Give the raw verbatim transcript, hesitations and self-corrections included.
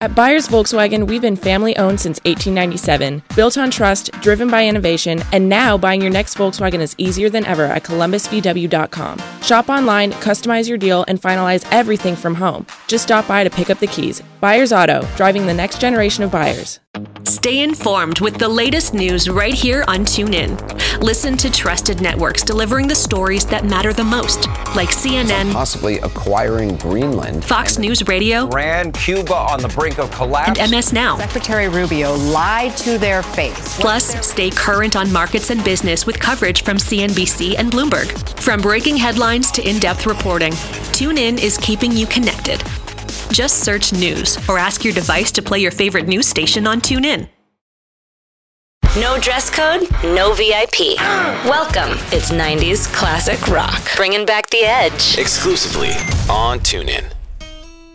At Byers Volkswagen, we've been family-owned since eighteen ninety-seven, built on trust, driven by innovation, and now buying your next Volkswagen is easier than ever at columbus v w dot com. Shop online, customize your deal, and finalize everything from home. Just stop by to pick up the keys. Byers Auto, driving the next generation of buyers. Stay informed with the latest news right here on TuneIn. Listen to trusted networks delivering the stories that matter the most, like C N N, possibly acquiring Greenland, Fox News Radio, Iran, Cuba on the brink of collapse, and M S Now. Secretary Rubio lied to their face. Plus, stay current on markets and business with coverage from C N B C and Bloomberg. From breaking headlines to in-depth reporting, TuneIn is keeping you connected. Just search news or ask your device to play your favorite news station on TuneIn. No dress code, no V I P. Welcome. It's nineties classic rock. Bringing back the edge. Exclusively on TuneIn.